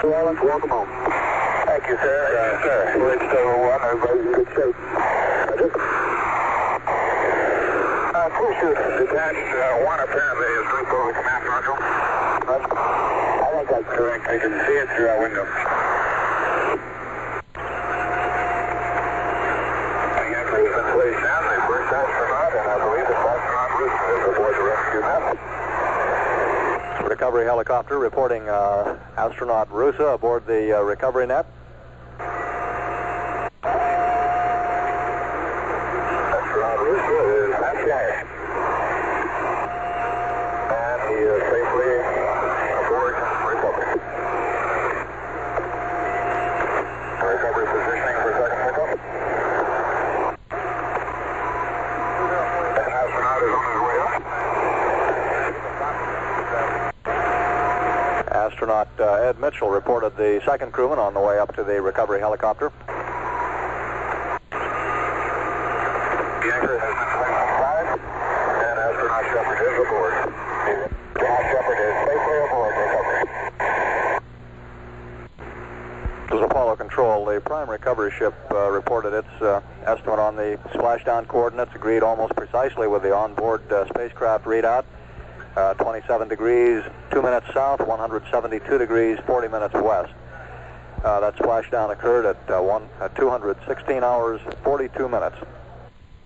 Wallace, welcome home. Thank you, sir. Yes, sir. Bridge to 1, everybody's in good shape. Two shooters. Detached 1 apparently is Ruth over command module. I think that's correct. I can see it through our window. The anchor has been placed down. The first astronaut, and I believe it's astronaut Ruth is aboard the rescue net. Recovery helicopter reporting astronaut Rusa aboard the recovery net. Astronaut Rusa is back. And he is safely aboard recovery. Recovery positioning for second pickup. An astronaut is on his way up. Astronaut Ed Mitchell reported the second crewman on the way up to the recovery helicopter. The anchor has been placed on 5, and astronaut Shepard is aboard. Astronaut Shepard is safely aboard recovery. This is Apollo Control. The prime recovery ship reported its estimate on the splashdown coordinates, agreed almost precisely with the onboard spacecraft readout. 27 degrees, 2 minutes south, 172 degrees, 40 minutes west. That splashdown occurred at 216 hours, 42 minutes.